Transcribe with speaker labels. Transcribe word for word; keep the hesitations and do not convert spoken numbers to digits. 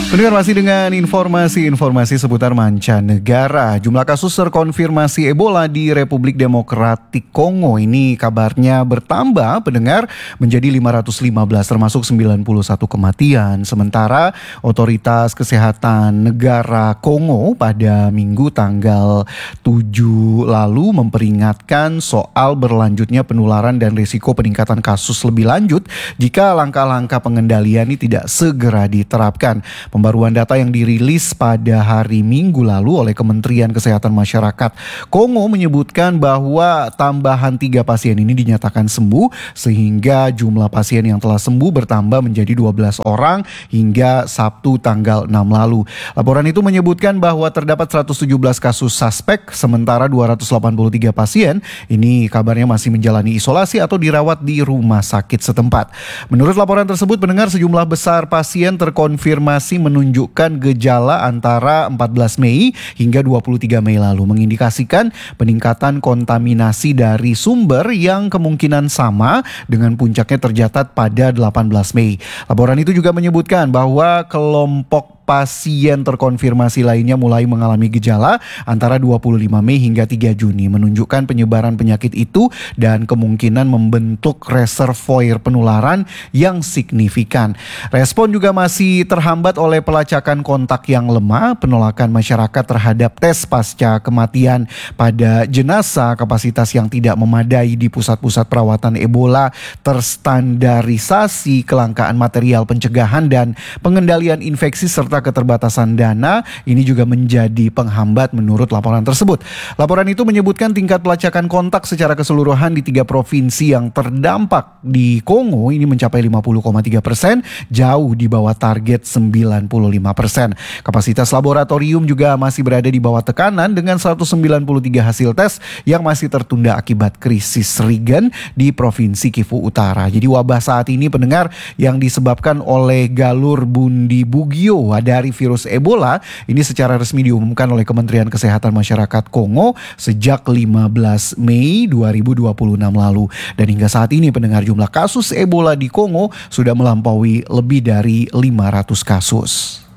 Speaker 1: Pendengar masih dengan informasi-informasi seputar mancanegara. Jumlah kasus terkonfirmasi Ebola di Republik Demokratik Kongo ini kabarnya bertambah, pendengar, menjadi lima ratus lima belas termasuk sembilan puluh satu kematian. Sementara otoritas kesehatan negara Kongo pada Minggu tanggal tujuh lalu memperingatkan soal berlanjutnya penularan dan risiko peningkatan kasus lebih lanjut jika langkah-langkah pengendalian ini tidak segera diterapkan. Pembaruan data yang dirilis pada hari Minggu lalu oleh Kementerian Kesehatan Masyarakat Kongo menyebutkan bahwa tambahan tiga pasien ini dinyatakan sembuh sehingga jumlah pasien yang telah sembuh bertambah menjadi dua belas orang hingga Sabtu tanggal enam lalu. Laporan itu menyebutkan bahwa terdapat seratus tujuh belas kasus suspek sementara dua ratus delapan puluh tiga pasien ini kabarnya masih menjalani isolasi atau dirawat di rumah sakit setempat. Menurut laporan tersebut, pendengar, sejumlah besar pasien terkonfirmasi menunjukkan gejala antara empat belas Mei hingga dua puluh tiga Mei lalu, mengindikasikan peningkatan kontaminasi dari sumber yang kemungkinan sama dengan puncaknya tercatat pada delapan belas Mei. Laporan itu juga menyebutkan bahwa kelompok pasien terkonfirmasi lainnya mulai mengalami gejala antara dua puluh lima Mei hingga tiga Juni, menunjukkan penyebaran penyakit itu dan kemungkinan membentuk reservoir penularan yang signifikan. Respon juga masih terhambat oleh pelacakan kontak yang lemah, penolakan masyarakat terhadap tes pasca kematian pada jenazah, kapasitas yang tidak memadai di pusat-pusat perawatan Ebola, terstandarisasi, kelangkaan material pencegahan dan pengendalian infeksi serta keterbatasan dana ini juga menjadi penghambat menurut laporan tersebut. Laporan itu menyebutkan tingkat pelacakan kontak secara keseluruhan di tiga provinsi yang terdampak di Kongo ini mencapai lima puluh koma tiga persen, jauh di bawah target sembilan puluh lima persen. Kapasitas laboratorium juga masih berada di bawah tekanan dengan seratus sembilan puluh tiga hasil tes yang masih tertunda akibat krisis Rigen di Provinsi Kivu Utara. Jadi wabah saat ini, pendengar, yang disebabkan oleh galur Bundi Bugyo dari virus Ebola ini secara resmi diumumkan oleh Kementerian Kesehatan Masyarakat Kongo sejak lima belas Mei dua ribu dua puluh enam lalu. Dan hingga saat ini, pendengar, jumlah kasus Ebola di Kongo sudah melampaui lebih dari lima ratus kasus.